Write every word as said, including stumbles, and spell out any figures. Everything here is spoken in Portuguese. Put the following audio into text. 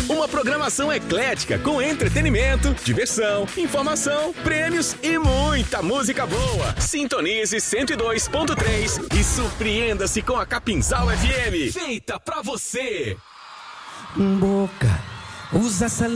Uma programação eclética com entretenimento, diversão, informação, prêmios e muita música boa. Sintonize cento e dois ponto três e surpreenda-se com a Capinzal F M. Feita pra você. Boca, usa essa